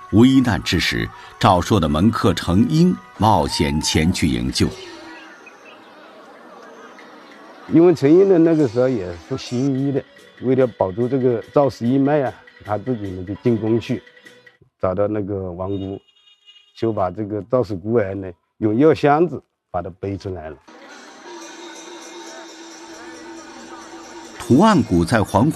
危难之时，赵朔的门客程婴冒险前去营救。 因为程婴的那个时候也是行医的，为了保住这个赵氏一脉啊，他自己呢就进宫去，找到那个王姑，就把这个赵氏孤儿呢用药箱子把他背出来了。 图案谷在黄